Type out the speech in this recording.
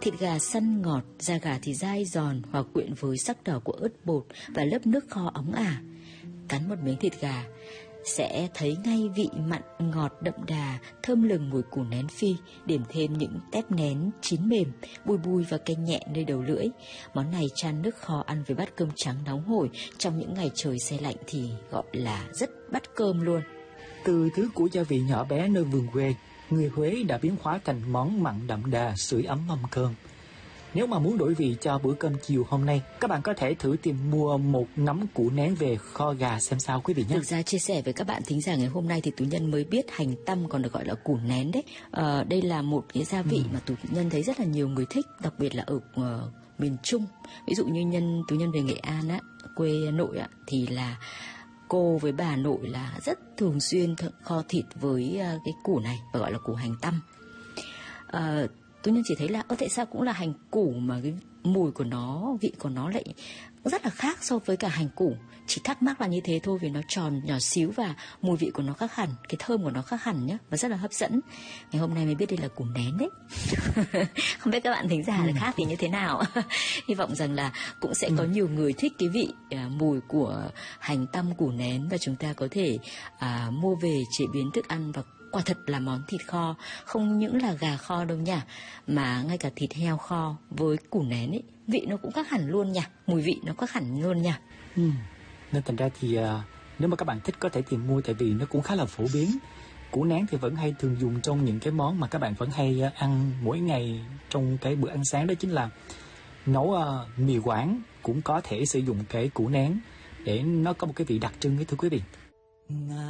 Thịt gà săn ngọt, da gà thì dai giòn, hòa quyện với sắc đỏ của ớt bột và lớp nước kho óng ả. Cắn một miếng thịt gà sẽ thấy ngay vị mặn ngọt đậm đà, thơm lừng mùi củ nén phi, điểm thêm những tép nén chín mềm, bùi bùi và cay nhẹ nơi đầu lưỡi. Món này chan nước kho ăn với bát cơm trắng nóng hổi trong những ngày trời se lạnh thì gọi là rất bắt cơm luôn. Từ thứ của gia vị nhỏ bé nơi vườn quê, người Huế đã biến hóa thành món mặn đậm đà sưởi ấm mâm cơm. Nếu mà muốn đổi vị cho bữa cơm chiều hôm nay, các bạn có thể thử tìm mua một nắm củ nén về kho gà xem sao quý vị nhé. Thực ra chia sẻ với các bạn thính giả ngày hôm nay thì Tú Nhân mới biết hành tăm còn được gọi là củ nén đấy. Đây là một cái gia vị mà Tú Nhân thấy rất là nhiều người thích, đặc biệt là ở miền Trung. Ví dụ như Tú Nhân về Nghệ An á, quê nội á, thì là cô với bà nội là rất thường xuyên kho thịt với cái củ này và gọi là củ hành tăm. Tú Nhân chỉ thấy là tại sao cũng là hành củ mà cái mùi của nó, vị của nó lại rất là khác so với cả hành củ. Chỉ thắc mắc là như thế thôi, vì nó tròn nhỏ xíu và mùi vị của nó khác hẳn, cái thơm của nó khác hẳn nhá, và rất là hấp dẫn. Ngày hôm nay mới biết đây là củ nén đấy. Không biết các bạn thính giả là khác thì như thế nào. Hy vọng rằng là cũng sẽ có nhiều người thích cái vị mùi của hành tăm củ nén, và chúng ta có thể mua về chế biến thức ăn. Và quả thật là món thịt kho không những là gà kho đâu nha, mà ngay cả thịt heo kho với củ nén ấy, vị nó cũng khác hẳn luôn nha, mùi vị nó khác hẳn luôn nha. Nên thành ra thì nếu mà các bạn thích có thể tìm mua, tại vì nó cũng khá là phổ biến. Củ nén thì vẫn hay thường dùng trong những cái món mà các bạn vẫn hay ăn mỗi ngày trong cái bữa ăn sáng, đó chính là nấu mì Quảng, cũng có thể sử dụng cái củ nén để nó có một cái vị đặc trưng ấy thưa quý vị.